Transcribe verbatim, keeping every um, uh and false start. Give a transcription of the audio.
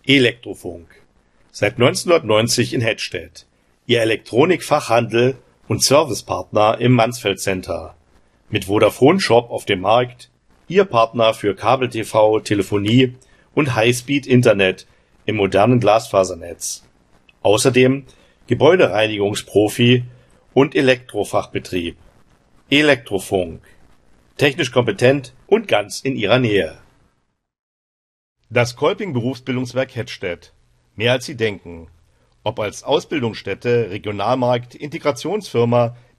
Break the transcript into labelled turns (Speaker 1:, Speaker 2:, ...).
Speaker 1: Elektrofunk. Seit neunzehnhundertneunzig in Hettstedt. Ihr Elektronikfachhandel und Servicepartner im Mansfeld Center. Mit Vodafone Shop auf dem Markt. Ihr Partner für Kabel-T V, Telefonie und Highspeed-Internet im modernen Glasfasernetz. Außerdem Gebäudereinigungsprofi und Elektrofachbetrieb. Elektrofunk. Technisch kompetent und ganz in Ihrer Nähe. Das Kolping Berufsbildungswerk Hettstedt. Mehr als Sie denken. Ob als Ausbildungsstätte, Regionalmarkt, Integrationsfirma,